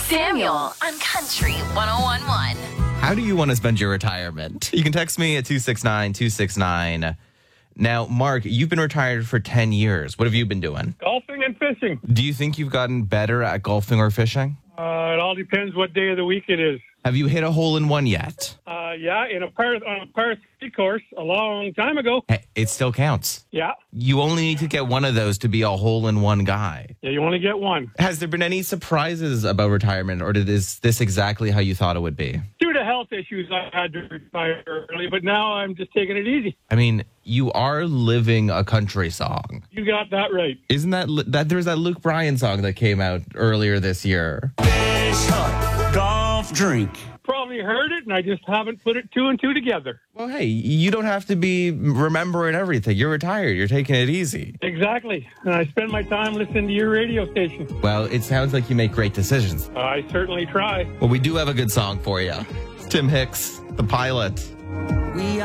Samuel on Country 101.1. How do you want to spend your retirement? You can text me at 269-269. Now, Mark, you've been retired for 10 years. What have you been doing? Golfing and fishing. Do you think you've gotten better at golfing or fishing? It all depends what day of the week it is. Have you hit a hole-in-one on a par 3 course a long time ago. Hey, it still counts. Yeah. You only need to get one of those to be a hole-in-one guy. Yeah, you only get one. Has there been any surprises about retirement, or is this exactly how you thought it would be? Due to health issues, I had to retire early, but now I'm just taking it easy. I mean, you are living a country song. You got that right. Isn't that there's that Luke Bryan song that came out earlier this year? Fish hunt, golf, drink. Probably heard it, and I just haven't put it two and two together. Well, hey, you don't have to be remembering everything. You're retired. You're taking it easy. Exactly. And I spend my time listening to your radio station. Well, it sounds like you make great decisions. I certainly try. Well, we do have a good song for you. Tim Hicks, The Pilot. We